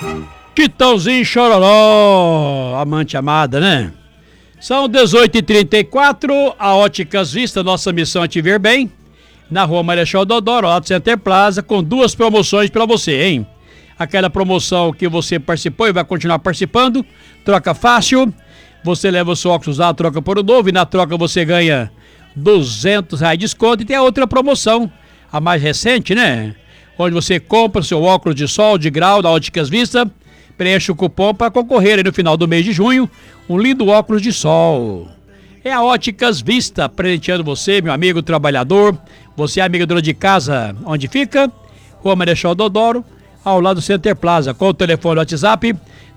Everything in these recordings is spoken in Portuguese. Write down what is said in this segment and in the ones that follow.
Chitãozinho Chororó, amante amada, né? São 18h34, a Óticas Vista, nossa missão é te ver bem. Na rua Marechal Deodoro, lá do Center Plaza, com duas promoções pra você, hein? Aquela promoção que você participou e vai continuar participando, troca fácil, você leva o seu óculos usado, troca por um novo e na troca você ganha R$200 de desconto. E tem a outra promoção, a mais recente, né? Onde você compra seu óculos de sol, de grau, da Óticas Vista, preenche o cupom para concorrer aí no final do mês de junho, um lindo óculos de sol. É a Óticas Vista, presenteando você, meu amigo trabalhador, você amigo dona de casa, onde fica? Rua Marechal Deodoro, ao lado do Center Plaza, com o telefone WhatsApp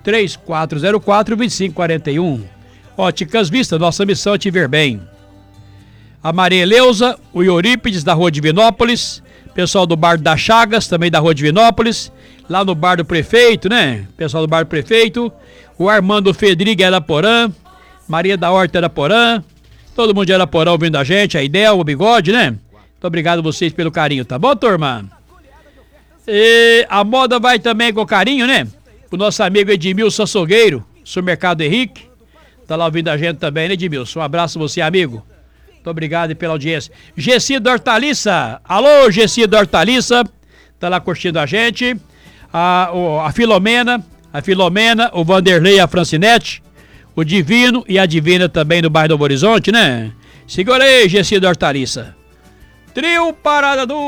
3404-2541. Óticas Vista, nossa missão é te ver bem. A Maria Eleusa, o Eurípides da Rua Divinópolis, pessoal do Bar das Chagas, também da Rua Divinópolis, lá no Bar do Prefeito, né? Pessoal do Bar do Prefeito, o Armando Fedriga de Araporã, Maria da Horta de Araporã, todo mundo de Araporã ouvindo a gente, a Idel, o Bigode, né? Muito obrigado a vocês pelo carinho, tá bom, turma? E a moda vai também com carinho, né? O nosso amigo Edmilson Açougueiro, Supermercado Henrique, tá lá ouvindo a gente também, né, Edmilson? Um abraço a você, amigo. Muito obrigado pela audiência. Gessi da Hortaliça, alô, Gessi da Hortaliça, tá lá curtindo a gente. A Filomena, o Vanderlei, a Francinete, o Divino e a Divina também no bairro do Novo Horizonte, né? Segura aí, Gessi da Hortaliça. Trio Parada do